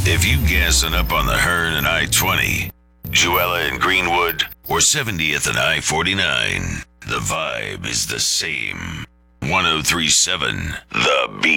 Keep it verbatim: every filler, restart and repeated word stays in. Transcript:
If you gassing up on the Hearn and I twenty, Jewella and Greenwood, or seventieth and I forty-nine, the vibe is the same. one oh three point seven The Beat.